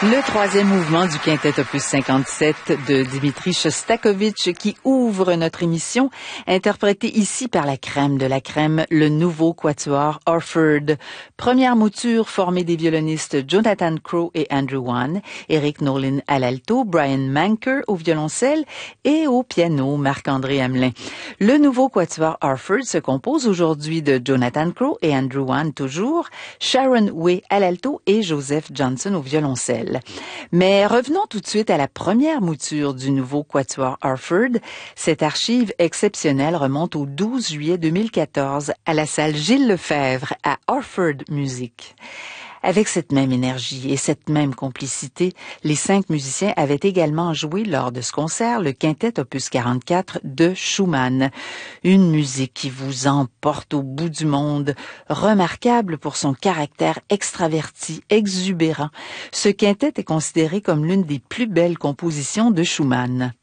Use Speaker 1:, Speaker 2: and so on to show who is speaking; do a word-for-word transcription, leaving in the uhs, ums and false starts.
Speaker 1: Le troisième mouvement du quintet opus cinquante-sept de Dmitri Shostakovich qui ouvre notre émission, interprété ici par la crème de la crème, le nouveau quatuor Orford. Première mouture formée des violonistes Jonathan Crowe et Andrew Wan, Eric Nolin à l'alto, Brian Manker au violoncelle et au piano Marc-André Hamelin. Le nouveau quatuor Orford se compose aujourd'hui de Jonathan Crowe et Andrew Wan toujours, Sharon Way à l'alto et Joseph Johnson au violoncelle. Mais revenons tout de suite à la première mouture du nouveau quatuor Orford. Cette archive exceptionnelle remonte au douze juillet deux mille quatorze à la salle Gilles Lefebvre à Orford Music. Avec cette même énergie et cette même complicité, les cinq musiciens avaient également joué lors de ce concert le quintet opus quarante-quatre de Schumann. Une musique qui vous emporte au bout du monde, remarquable pour son caractère extraverti, exubérant. Ce quintet est considéré comme l'une des plus belles compositions de Schumann.